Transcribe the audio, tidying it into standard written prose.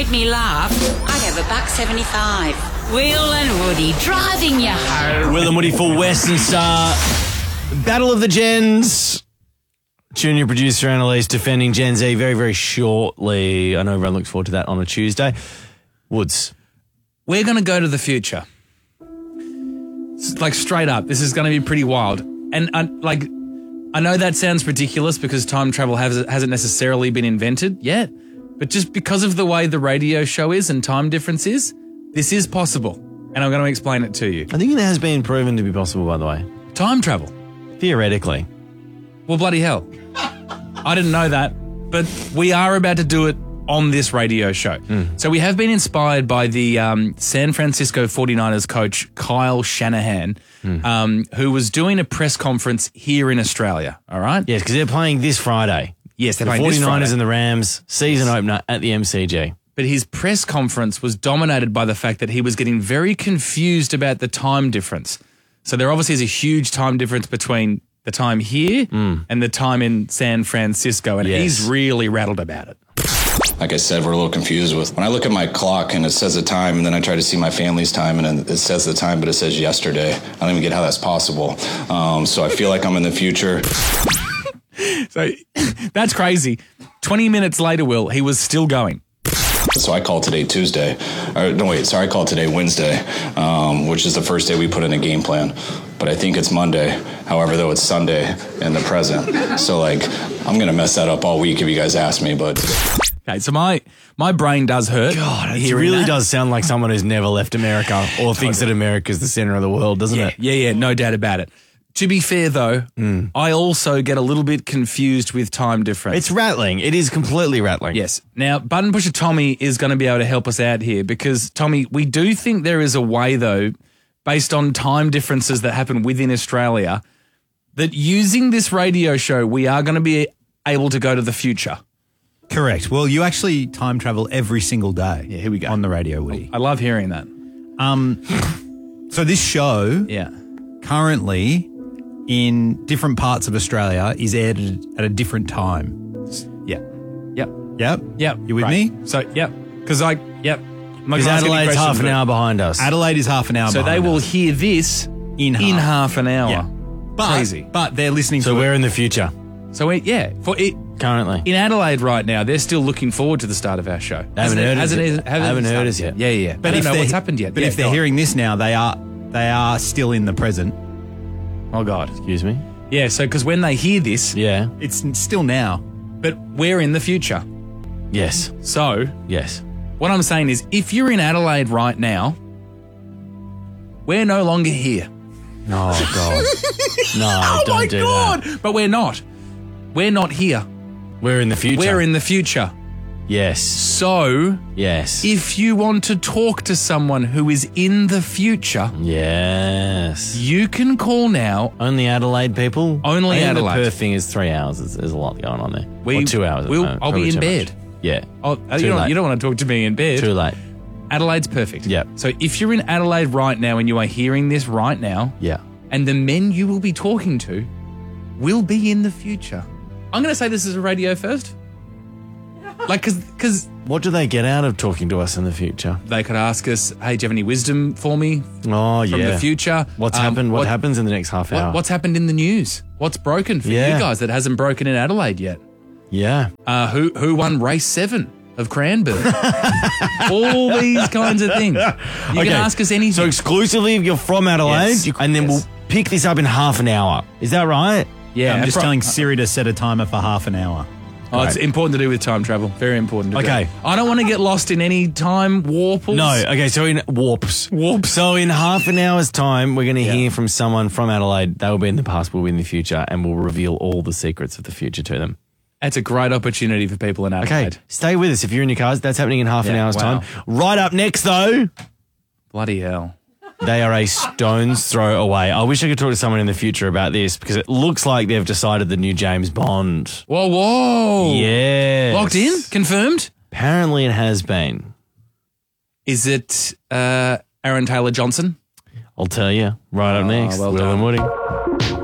make me laugh, I'd have $1.75. Will and Woody driving you home. Will and Woody for Western Star. Battle of the Gens. Junior producer Annalise defending Gen Z very, very shortly. I know everyone looks forward to that on a Tuesday. Woods. We're going to go to the future. Like straight up, this is going to be pretty wild. And I know that sounds ridiculous because time travel hasn't necessarily been invented yet, but just because of the way the radio show is and time difference is, this is possible. And I'm going to explain it to you. I think it has been proven to be possible, by the way. Time travel. Theoretically. Well, bloody hell. I didn't know that, but we are about to do it on this radio show. So we have been inspired by the San Francisco 49ers coach, Kyle Shanahan, who was doing a press conference here in Australia, all right? Yes, because they're playing this Friday. Yes, they're the playing 49ers this Friday. and the Rams, season opener at the MCG. But his press conference was dominated by the fact that he was getting very confused about the time difference. So there obviously is a huge time difference between the time here and the time in San Francisco, and he's really rattled about it. Like I said, we're a little confused with when I look at my clock and it says the time, and then I try to see my family's time and then it says the time, but it says yesterday. I don't even get how that's possible. So I feel like I'm in the future. So that's crazy. 20 minutes later, Will, he was still going. So I called today Tuesday. I called today Wednesday, which is the first day we put in a game plan. But I think it's Monday. However, though, it's Sunday in the present. So, I'm going to mess that up all week if you guys ask me, but... Okay, so my brain does hurt. God, it really does sound like someone who's never left America or thinks that America's the center of the world, doesn't it? Yeah, no doubt about it. To be fair, though, I also get a little bit confused with time difference. It's rattling. It is completely rattling. Yes. Now, Button Pusher Tommy is going to be able to help us out here because, Tommy, we do think there is a way, though, based on time differences that happen within Australia, that using this radio show, we are going to be able to go to the future. Correct. Well, you actually time travel every single day. Yeah, here we go. On the radio, Woody. I love hearing that. So this show currently in different parts of Australia is aired at a different time. Yep. You with me? So, because Because Adelaide's half an hour behind us. Adelaide is half an hour behind us. So they will hear this in half an hour. Yeah. Crazy. But they're listening So we're in the future. So, Currently. in Adelaide right now, they're still looking forward to the start of our show. They haven't heard us yet. Yeah. But I don't know what's happened yet. But if they're hearing this now, they are still in the present. Oh, God. Excuse me? Yeah, so because when they hear this, It's still now. but we're in the future. Yes. So Yes. what I'm saying is if you're in Adelaide right now, we're no longer here. Oh, God. No, don't do that. But we're not. We're not here. We're in the future. We're in the future. Yes. So Yes. if you want to talk to someone who is in the future, Yes. you can call now. Only Adelaide people? Only I think Adelaide. The Perth thing is 3 hours. There's a lot going on there. Or 2 hours. I'll be in bed. Yeah. You don't want to talk to me in bed. Too late. Adelaide's perfect. Yep. So if you're in Adelaide right now and you are hearing this right now, Yeah. and the men you will be talking to will be in the future. I'm going to say this is a radio first. Because What do they get out of talking to us in the future? they could ask us, hey, do you have any wisdom for me Oh, from the future? What's happened? What happens in the next half hour? What's happened in the news? What's broken for you guys that hasn't broken in Adelaide yet? Yeah. Who won race 7 of Cranbourne? All these kinds of things. You can ask us anything. So exclusively if you're from Adelaide, Yes. and then we'll pick this up in half an hour. Is that right? yeah, I'm just telling Siri to set a timer for half an hour. Oh, it's important to do with time travel. Very important to do. Okay. I don't want to get lost in any time warples. No. Okay, so in warps. So in half an hour's time, we're going to hear from someone from Adelaide. They will be in the past, we'll be in the future, and we'll reveal all the secrets of the future to them. That's a great opportunity for people in Adelaide. Okay, stay with us if you're in your cars. That's happening in half an hour's time. Right up next, though, Bloody hell. they are a stone's throw away. I wish I could talk to someone in the future about this because it looks like they've decided the new James Bond. Whoa. Yes. Locked in? Confirmed? Apparently it has been. Is it Aaron Taylor Johnson? I'll tell you. Right up next, well Will done. and Woody.